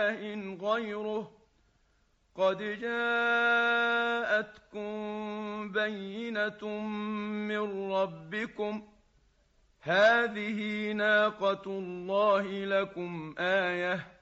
إله غيره قد جاءتكم بينة من ربكم هذه ناقة الله لكم آية